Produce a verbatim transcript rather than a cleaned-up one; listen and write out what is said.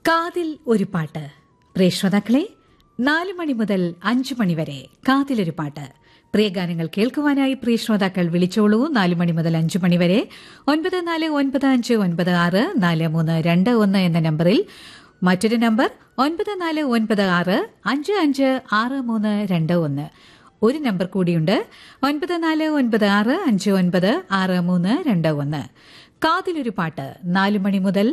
കാതിൽ ഒരു പാട്ട്. പ്രിയ ശ്രോതാക്കളെ, നാല് മണി മുതൽ അഞ്ചു മണി വരെ കാതിലൊരു പാട്ട്. പ്രിയ ഗാനങ്ങൾ കേൾക്കുവാനായി പ്രിയ ശ്രോതാക്കൾ വിളിച്ചോളൂ. നാല് മണി മുതൽ അഞ്ചു മണി വരെ ഒൻപത് നാല് ഒൻപത് അഞ്ച് ഒൻപത് ആറ് നാല് മൂന്ന് രണ്ട് ഒന്ന് എന്ന നമ്പറിൽ. മറ്റൊരു നമ്പർ ഒൻപത് നാല് ഒൻപത് ആറ് അഞ്ച് അഞ്ച് ആറ് മൂന്ന് രണ്ട് ഒന്ന്. ഒരു നമ്പർ കൂടിയുണ്ട്, ഒൻപത് നാല് ഒൻപത് ആറ് അഞ്ച് ഒൻപത് ആറ് മൂന്ന് രണ്ട് ഒന്ന്. കാതിലൊരു പാട്ട് നാലു മണി മുതൽ